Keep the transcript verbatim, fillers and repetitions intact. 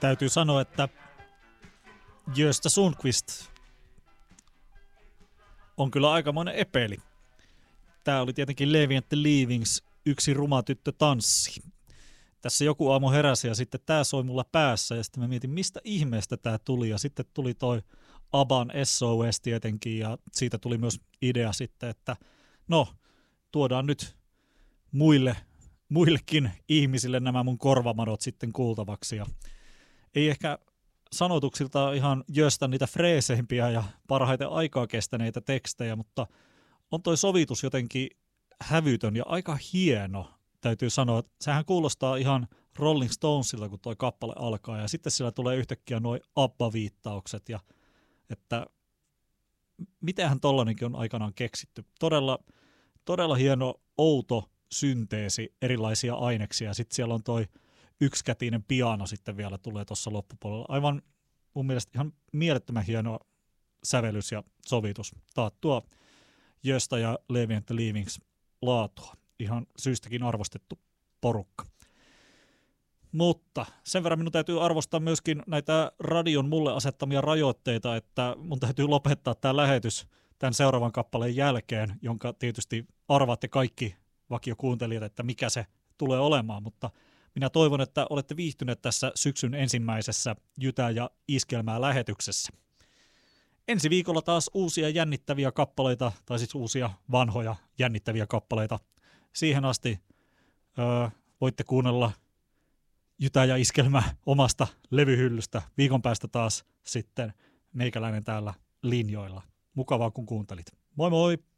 Täytyy sanoa, että Gösta Sundqvist on kyllä aikamoinen epeli. Tämä oli tietenkin Levi and the Leavings, Yksi ruma tyttö tanssi. Tässä joku aamu heräsi ja sitten tämä soi mulla päässä ja sitten mä mietin, mistä ihmeestä tämä tuli. Ja sitten tuli toi ABBAn S O S tietenkin ja siitä tuli myös idea sitten, että no tuodaan nyt muille, muillekin ihmisille nämä mun korvamadot sitten kuultavaksi. Ja ei ehkä sanotuksilta ihan Jöstä niitä freeseimpiä ja parhaiten aikaa kestäneitä tekstejä, mutta on toi sovitus jotenkin hävytön ja aika hieno, täytyy sanoa. Sehän kuulostaa ihan Rolling Stonesilta, kun toi kappale alkaa, ja sitten siellä tulee yhtäkkiä nuo ABBA-viittaukset, ja että mitähän tollanenkin on aikanaan keksitty. Todella, todella hieno, outo synteesi, erilaisia aineksia, ja sitten siellä on toi yksikätinen piano sitten vielä tulee tuossa loppupuolella. Aivan mun mielestä ihan mielettömän hieno sävellys ja sovitus. Taattua Jöstä ja Levi and the Leavings laatua. Ihan syystäkin arvostettu porukka. Mutta sen verran minun täytyy arvostaa myöskin näitä radion mulle asettamia rajoitteita, että mun täytyy lopettaa tämä lähetys tämän seuraavan kappaleen jälkeen, jonka tietysti arvaatte kaikki vakiokuuntelijat, että mikä se tulee olemaan, mutta minä toivon, että olette viihtyneet tässä syksyn ensimmäisessä Jytä ja Iskelmää lähetyksessä. Ensi viikolla taas uusia jännittäviä kappaleita, tai siis uusia vanhoja jännittäviä kappaleita. Siihen asti öö, voitte kuunnella Jytä ja Iskelmää omasta levyhyllystä. Viikon päästä taas sitten meikäläinen täällä linjoilla. Mukavaa kun kuuntelit. Moi moi!